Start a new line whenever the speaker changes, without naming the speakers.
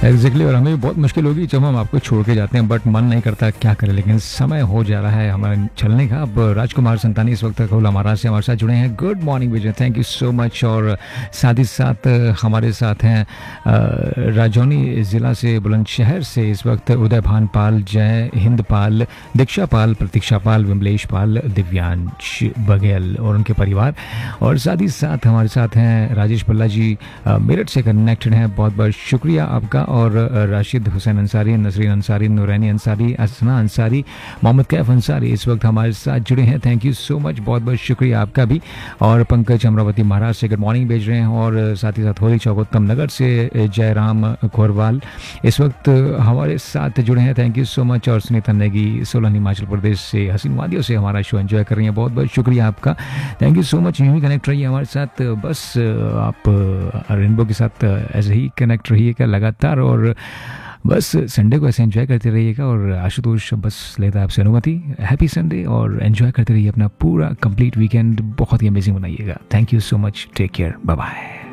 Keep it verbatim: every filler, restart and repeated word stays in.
Exactly, और हमें भी बहुत मुश्किल होगी जब हम आपको छोड़ के जाते हैं, बट मन नहीं करता क्या करें, लेकिन समय हो जा रहा है हमारे चलने का। अब राजकुमार संतानी इस वक्त कौल हमारा से हमारे साथ जुड़े हैं। Good morning Vijay, thank you so much. और साथ ही साथ हमारे साथ हैं राजौनी ज़िला से, बुलंदशहर से इस वक्त उदय भान पाल, जय हिंद पाल, दीक्षा पाल, प्रतीक्षा पाल, विमलेश पाल, दिव्यांश बघेल और उनके परिवार। और साथ ही साथ हमारे साथ हैं राजेश भल्ला जी, मेरठ से कनेक्टेड हैं। बहुत बहुत शुक्रिया आपका। और राशिद हुसैन अंसारी, नसरीन अंसारी, नूरैनी अंसारी, असना अंसारी, मोहम्मद कैफ अंसारी इस वक्त हमारे साथ जुड़े हैं। थैंक यू सो मच, बहुत बहुत शुक्रिया आपका भी। और पंकज अमरावती महाराज से गुड मॉर्निंग भेज रहे हैं। और साथ ही साथ होली चौक उत्तम नगर से जयराम खोरवाल इस वक्त हमारे साथ जुड़े हैं। Thank you so much. और सुनीता नेगी सोलन हिमाचल प्रदेश से, हसीन वादियों से हमारा शो एंजॉय कर रही हैं। बहुत बहुत शुक्रिया आपका, थैंक यू सो मच। यूँ ही कनेक्ट रहिए हमारे साथ, बस आप रेनबो के साथ ऐसे ही कनेक्ट रहिएगा लगातार, और बस संडे को ऐसे एंजॉय करते रहिएगा। और आशुतोष बस लेता है आपसे अनुमति। हैप्पी संडे, और एंजॉय करते रहिए अपना पूरा कंप्लीट वीकेंड, बहुत ही अमेजिंग बनाइएगा। Thank you so much, take care, bye bye.